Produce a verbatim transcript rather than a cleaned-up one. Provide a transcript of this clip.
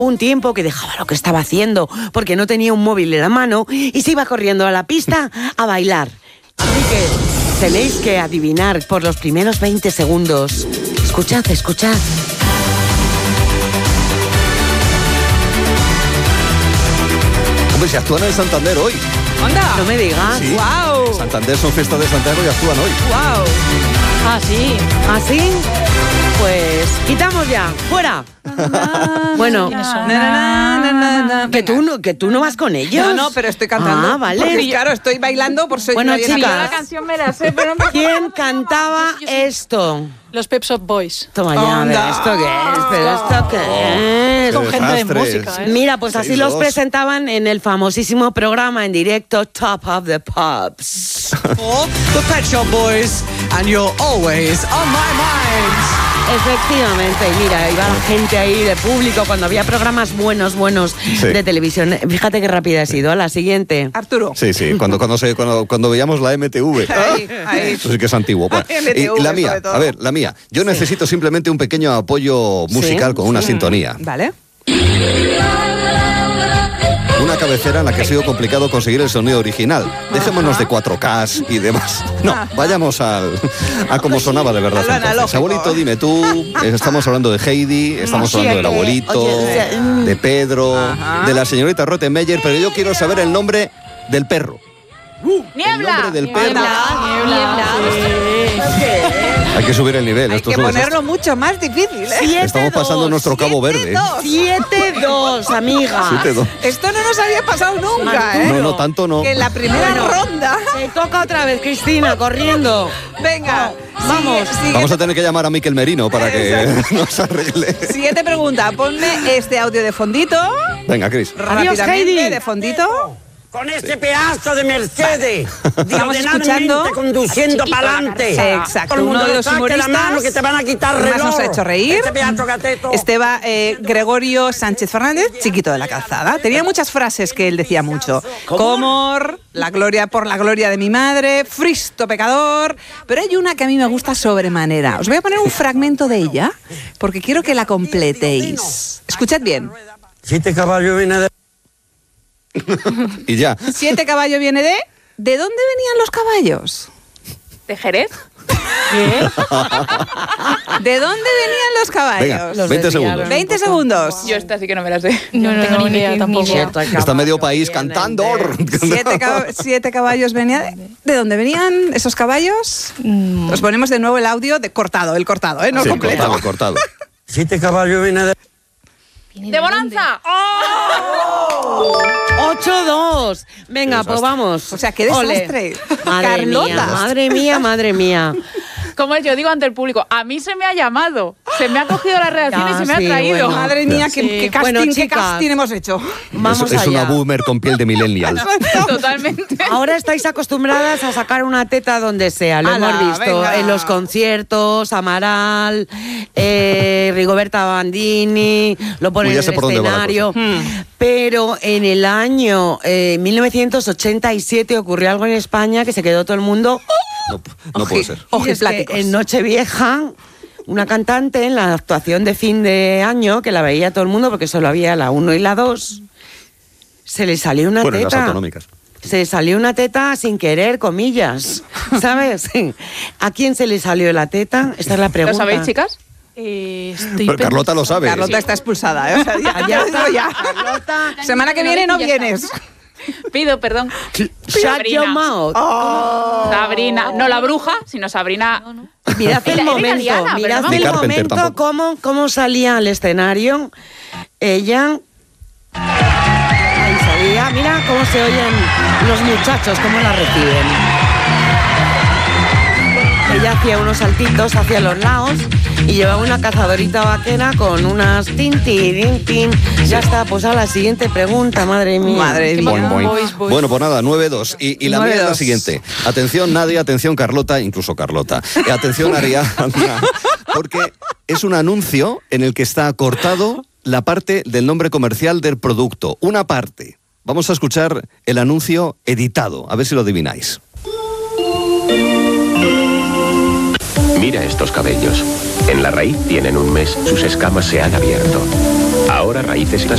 un tiempo que dejaba lo que estaba haciendo porque no tenía un móvil en la mano y se iba corriendo a la pista a bailar. Así que tenéis que adivinar por los primeros veinte segundos. Escuchad, escuchad. Hombre, se actúan en Santander hoy. ¡Anda! No me digas. Sí. ¡Wow! Santander son fiestas de Santiago y actúan hoy. ¡Wow! ¿Ah, sí? ¿Ah, sí? Pues quitamos ya. ¡Fuera! Bueno, que tú, no, que tú no vas con ellos. No, no, pero estoy cantando. Ah, vale. Porque, claro, estoy bailando por ser Bueno, una llena chicas, cara. La canción me la sé, pero no me ¿quién cantaba esto? Los Pep Shop Boys. Toma ya, a ver, ¿esto qué es? ¿Pero esto qué es? Con gente de desastre. música, ¿eh? Mira, pues así seis los dos. presentaban en el famosísimo programa en directo Top of the Pops. The Pet Shop Boys, and you're always on my mind. Efectivamente, y mira, iba la gente ahí de público cuando había programas buenos, buenos Sí. de televisión. Fíjate qué rápida ha sido. A la siguiente. Arturo. Sí, sí, cuando, cuando, se, cuando, cuando veíamos la M T V. Ahí, ahí. Eso sí que es antiguo. Bueno, M T V, y la mía, sobre todo. a ver, la mía. Yo necesito simplemente un pequeño apoyo musical Sí, con una sí. sintonía. Vale. Una cabecera en la que ha sido complicado conseguir el sonido original. Dejémonos de cuatro K y demás. No, vayamos al, a cómo sonaba de verdad. A lo entonces. analógico. Abuelito, dime tú. eh, Estamos hablando de Heidi, estamos hablando del abuelito, Oye, o sea, mm. de Pedro, Ajá. de la señorita Rottenmeier, pero yo quiero saber el nombre del perro. El nombre del perro. Hay que subir el nivel. Hay esto que es un desastre. ponerlo mucho más difícil, ¿eh? Siete, Estamos pasando dos. nuestro Cabo Verde. siete dos, amiga. siete dos. Esto no nos había pasado nunca, ¿eh? No, no, tanto no. Que en la primera ronda... Te toca otra vez, Cristina, corriendo. Venga, Vamos. sigue- sigue- Vamos a tener que llamar a Miquel Merino para que nos arregle. Siguiente pregunta. Ponme este audio de fondito. Venga, Cris. Rápidamente, Heidi. de fondito. Con ese pedazo de Mercedes, Estamos escuchando- diagonalmente conduciendo para adelante. Exacto, Todo el uno mundo de le los saque la humoristas mano que te van a quitar más reloj. nos ha hecho reír. Ese pedazo gateto. Esteba eh, Gregorio Sánchez Fernández, chiquito de la calzada. Tenía muchas frases que él decía mucho. Comor, la gloria por la gloria de mi madre, Fristo pecador. Pero hay una que a mí me gusta sobremanera. Os voy a poner un fragmento de ella porque quiero que la completéis. Escuchad bien. Siete caballos viene de... Y ya. Siete caballos viene de... ¿De dónde venían los caballos? ¿De Jerez? ¿De dónde venían los caballos? Venga, Los veinte desviaron. segundos. veinte segundos. Yo esta sí que no me la sé. No, no, tengo no, ni idea ni- tampoco. ni idea. Está medio país cantando. Siete, cab- siete caballos venían. ¿De, ¿De dónde venían esos caballos? Os ponemos de nuevo el audio de cortado, el cortado, ¿eh? No Sí, completo. cortado, cortado. Siete caballos viene de... ¿De Bonanza? ocho dos. Venga, Qué pues desastre. vamos. O sea, qué Ole. desastre. Madre Carlota. mía, madre mía, madre mía. Como yo digo ante el público, a mí se me ha llamado, se me ha cogido la redacción Ya, y se me sí, ha traído. bueno. Madre mía, qué, Sí. qué casting, Bueno, qué chicas. casting hemos hecho. Vamos es, es allá. una boomer con piel de millennial. Totalmente. Ahora estáis acostumbradas a sacar una teta donde sea, lo Ala, hemos visto venga. en los conciertos, Amaral, eh, Rigoberta Bandini, lo ponen Uy, ya en sé el por dónde va la escenario. cosa. Pero en el año eh, mil novecientos ochenta y siete ocurrió algo en España que se quedó todo el mundo. No, no puede ser. Y es que Ojipláticos. en Nochevieja, una cantante en la actuación de fin de año, que la veía todo el mundo porque solo había la uno y la dos, se le salió una Bueno, en las teta. autonómicas. Se le salió una teta sin querer, comillas, ¿sabes? ¿A quién se le salió la teta? Esta es la pregunta. ¿Lo sabéis, chicas? Eh, estoy Pero Carlota lo sabe. Carlota está expulsada, ¿eh? O sea, ya, Ya ya lo está. digo ya. Carlota. Semana que viene no vienes. Pido perdón. Shut your mouth. Sabrina, no la bruja, sino Sabrina. Mirad Era- el era momento, italiana, pero mirad no me el acuerdo. Carpenter momento tampoco. cómo, cómo salía al escenario. Ella... Ahí salía, mira cómo se oyen los muchachos, cómo la reciben. Ella hacía unos saltitos hacia los lados y llevaba una cazadorita vaquera con unas tin, tin, tin. Ya está, pues a la siguiente pregunta, madre mía. Madre mía. Boing, boing. Boys, boys. Bueno, pues nada, nueve dos. Y, y la mía es la nueve dos. siguiente. Atención Nadia, atención Carlota, incluso Carlota. Eh, atención Ariadna, porque es un anuncio en el que está cortado la parte del nombre comercial del producto. Una parte. Vamos a escuchar el anuncio editado, a ver si lo adivináis. Mira estos cabellos. En la raíz tienen un mes, sus escamas se han abierto. Ahora raíces